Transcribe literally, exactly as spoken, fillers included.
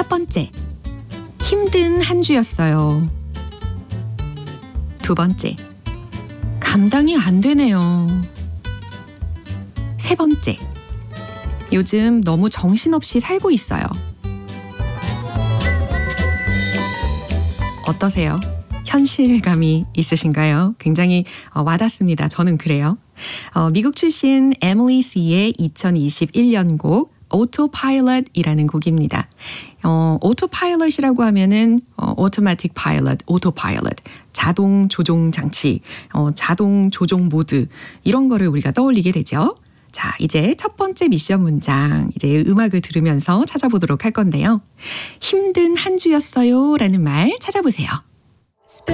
첫 번째, 힘든 한 주였어요. 두 번째, 감당이 안 되네요. 세 번째, 요즘 너무 정신없이 살고 있어요. 어떠세요? 현실감이 있으신가요? 굉장히 와닿습니다. 저는 그래요. 어, 미국 출신 에밀리 씨의 이천이십일 년 곡 Autopilot이라는 곡입니다. 어, Autopilot이라고 하면은 어, Automatic Pilot, Autopilot, 자동 조종 장치, 어, 자동 조종 모드 이런 거를 우리가 떠올리게 되죠. 자, 이제 첫 번째 미션 문장, 이제 음악을 들으면서 찾아보도록 할 건데요. 힘든 한 주였어요 라는 말 찾아보세요.